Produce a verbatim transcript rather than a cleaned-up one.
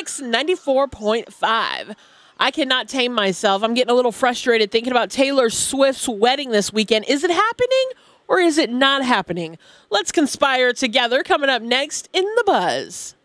Mix ninety-four point five. I cannot tame myself. I'm getting a little frustrated thinking about Taylor Swift's wedding this weekend. Is it happening or is it not happening? Let's conspire together. Coming up next in The Buzz.